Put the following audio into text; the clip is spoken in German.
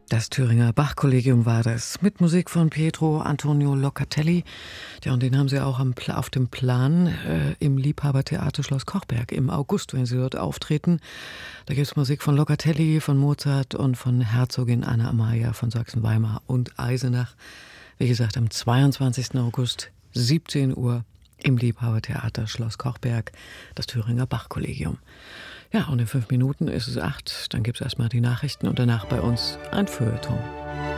Das Thüringer Bach-Kollegium war das, mit Musik von Pietro Antonio Locatelli. Ja, und den haben sie auch auf dem Plan im Liebhabertheater Schloss Kochberg im August, wenn sie dort auftreten. Da gibt es Musik von Locatelli, von Mozart und von Herzogin Anna Amalia von Sachsen-Weimar und Eisenach. Wie gesagt, am 22. August, 17 Uhr im Liebhabertheater Schloss Kochberg, das Thüringer Bach-Kollegium. Ja, und in 5 Minuten ist es 8, dann gibt es erstmal die Nachrichten und danach bei uns ein Feuilleton.